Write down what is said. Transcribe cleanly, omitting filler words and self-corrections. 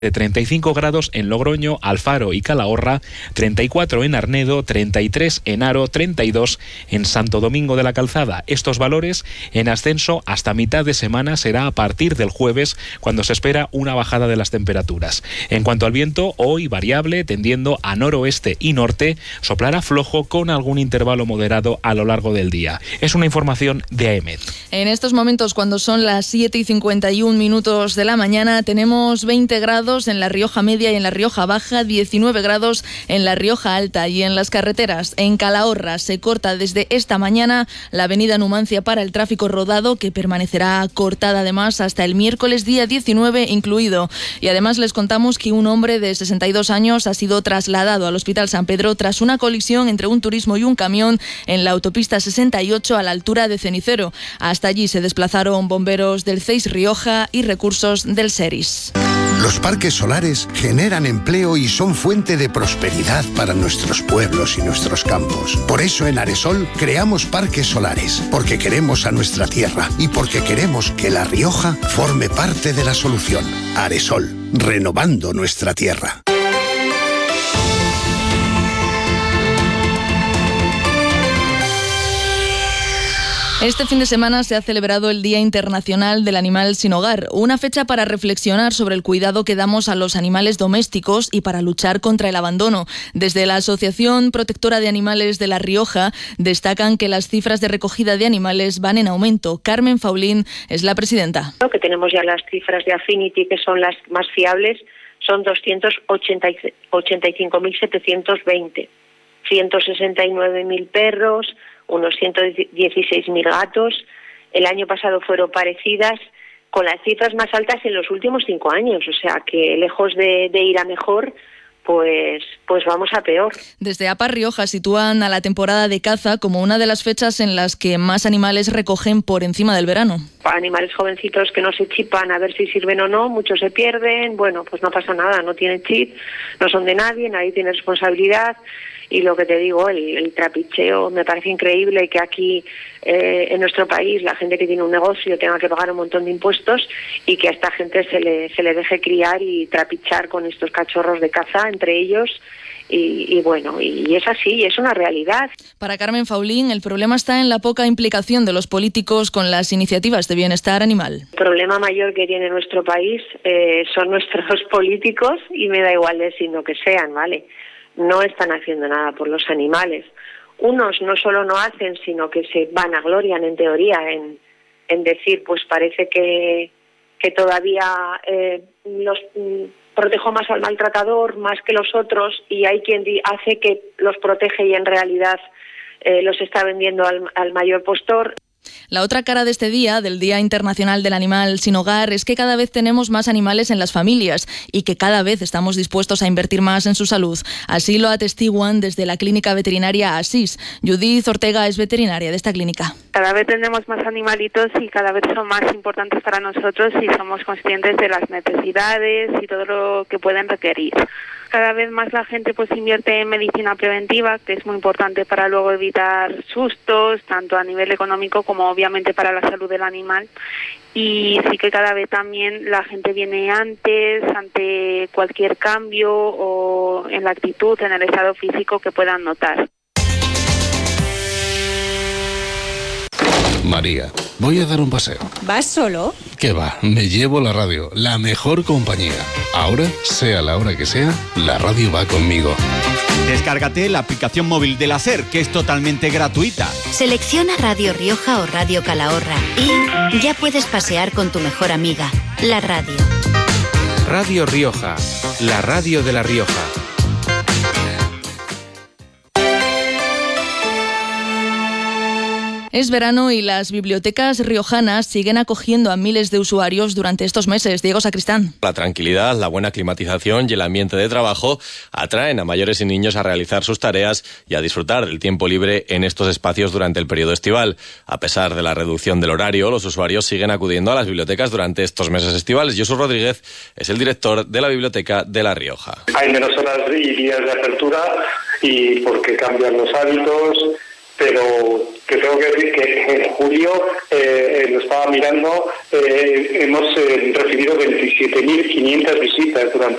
de 35 grados en Logroño, Alfaro y Calahorra, 34 en Arnedo, 33 en Haro, 32 en Santo Domingo de la Calzada. Estos valores en ascenso hasta mitad de semana será a partir del jueves, cuando se espera una bajada de las temperaturas. En cuanto al viento, hoy variable, tendiendo a noroeste y norte, soplará flojo con algún intervalo moderado a lo largo del día. Es una información de AEMET. En estos momentos, cuando son las 7:51 de la mañana, tenemos 20 grados en La Rioja Media y en La Rioja Baja, 19 grados en La Rioja Alta. Y en las carreteras, en Calahorra se corta desde esta mañana la avenida Numancia para el tráfico rodado, que permanecerá cortada además hasta el miércoles día 19 incluido. Y además les contamos que un hombre de 62 años ha sido trasladado al Hospital San Pedro tras una colisión entre un turismo y un camión en la autopista 68 a la altura de Cenicero. Hasta allí se desplazaron bomberos del CEIS Rioja y recursos del SERIS. Los parques solares generan empleo y son fuente de prosperidad para nuestros pueblos y nuestros campos. Por eso en Aresol creamos parques solares, porque queremos a nuestra tierra y porque queremos que La Rioja forme parte de la solución. Aresol, renovando nuestra tierra. Este fin de semana se ha celebrado el Día Internacional del Animal Sin Hogar, una fecha para reflexionar sobre el cuidado que damos a los animales domésticos y para luchar contra el abandono. Desde la Asociación Protectora de Animales de La Rioja destacan que las cifras de recogida de animales van en aumento. Carmen Faulín es la presidenta. Que tenemos ya las cifras de Affinity, que son las más fiables, son 285.720, 169.000 perros, unos 116.000 gatos. El año pasado fueron parecidas, con las cifras más altas en los últimos 5 años. O sea que lejos de ir a mejor, pues vamos a peor. Desde APA Rioja sitúan a la temporada de caza como una de las fechas en las que más animales recogen por encima del verano. Animales jovencitos que no se chipan a ver si sirven o no, muchos se pierden. Bueno, pues no pasa nada, no tienen chip, no son de nadie tiene responsabilidad. Y lo que te digo, el trapicheo, me parece increíble que aquí en nuestro país la gente que tiene un negocio tenga que pagar un montón de impuestos y que a esta gente se le deje criar y trapichar con estos cachorros de caza entre ellos. Y bueno, y es así, es una realidad. Para Carmen Faulín, el problema está en la poca implicación de los políticos con las iniciativas de bienestar animal. El problema mayor que tiene nuestro país son nuestros políticos, y me da igual el signo que sean, ¿vale? No están haciendo nada por los animales. Unos no solo no hacen, sino que se vanaglorian en teoría en decir, pues parece que todavía los protejo más al maltratador más que los otros, y hay quien hace que los protege y en realidad los está vendiendo al mayor postor. La otra cara de este día, del Día Internacional del Animal Sin Hogar, es que cada vez tenemos más animales en las familias y que cada vez estamos dispuestos a invertir más en su salud. Así lo atestiguan desde la clínica veterinaria Asís. Judith Ortega es veterinaria de esta clínica. Cada vez tenemos más animalitos y cada vez son más importantes para nosotros y somos conscientes de las necesidades y todo lo que pueden requerir. Cada vez más la gente pues invierte en medicina preventiva, que es muy importante para luego evitar sustos, tanto a nivel económico como obviamente para la salud del animal. Y sí que cada vez también la gente viene antes, ante cualquier cambio o en la actitud, en el estado físico que puedan notar. María, voy a dar un paseo. ¿Vas solo? ¿Qué va? Me llevo la radio, la mejor compañía. Ahora, sea la hora que sea, la radio va conmigo. Descárgate la aplicación móvil de la SER, que es totalmente gratuita. Selecciona Radio Rioja o Radio Calahorra y ya puedes pasear con tu mejor amiga, la radio. Radio Rioja, la radio de La Rioja. Es verano y las bibliotecas riojanas siguen acogiendo a miles de usuarios durante estos meses. Diego Sacristán. La tranquilidad, la buena climatización y el ambiente de trabajo atraen a mayores y niños a realizar sus tareas y a disfrutar del tiempo libre en estos espacios durante el periodo estival. A pesar de la reducción del horario, los usuarios siguen acudiendo a las bibliotecas durante estos meses estivales. Josu Rodríguez es el director de la Biblioteca de La Rioja. Hay menos horas y días de apertura y porque cambian los hábitos. pero te tengo que decir que en julio, lo estaba mirando, hemos recibido 27.500 visitas durante